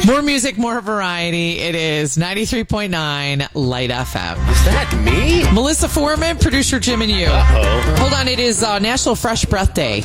More music, more variety. It is 93.9 Light FM. Is that me? Melissa Foreman, producer Jim and you. Uh-oh. Hold on, it is National Fresh Breath Day.